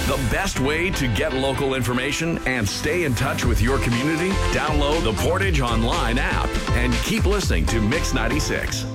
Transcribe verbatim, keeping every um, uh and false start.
The best way to get local information and stay in touch with your community? Download the Portage Online app and keep listening to Mix ninety-six.